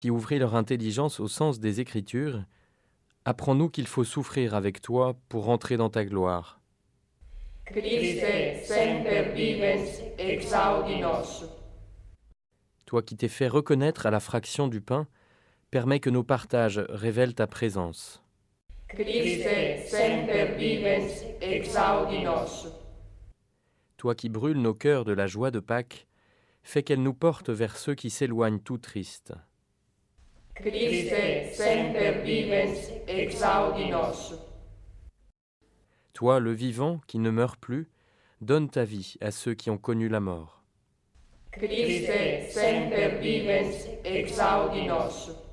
qui ouvrit leur intelligence au sens des Écritures, apprends-nous qu'il faut souffrir avec toi pour entrer dans ta gloire. Christe semper vivens exaudi nos. Toi qui t'es fait reconnaître à la fraction du pain, permets que nos partages révèlent ta présence. Christe semper vivens exaudi nos. Toi qui brûles nos cœurs de la joie de Pâques, fais qu'elle nous porte vers ceux qui s'éloignent tout tristes. Christe semper vivens exaudi nos. Toi, le vivant, qui ne meurt plus, donne ta vie à ceux qui ont connu la mort. Christe semper vivens exaudi nos.